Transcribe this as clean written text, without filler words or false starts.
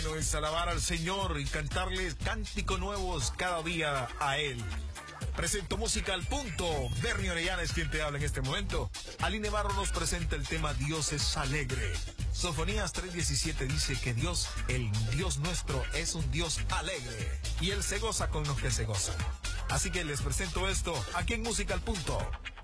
bueno es alabar al Señor y cantarle cánticos nuevos cada día a Él. Presento Música al Punto. Bernie Orellana es quien te habla en este momento. Aline Barro nos presenta el tema Dios es alegre. Sofonías 3:17 dice que Dios, el Dios nuestro, es un Dios alegre. Y Él se goza con los que se gozan. Así que les presento esto aquí en Música al Punto.